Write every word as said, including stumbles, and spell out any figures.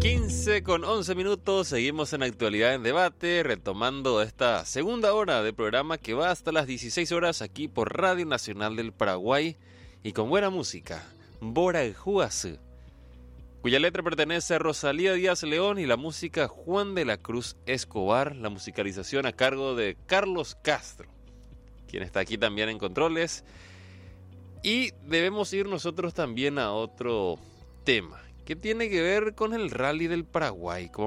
quince con once minutos, seguimos en Actualidad en Debate, retomando esta segunda hora de programa que va hasta las dieciséis horas aquí por Radio Nacional del Paraguay y con buena música, Borajuazú, cuya letra pertenece a Rosalía Díaz León y la música Juan de la Cruz Escobar, la musicalización a cargo de Carlos Castro, quien está aquí también en controles. Y debemos ir nosotros también a otro tema que tiene que ver con el Rally del Paraguay. Como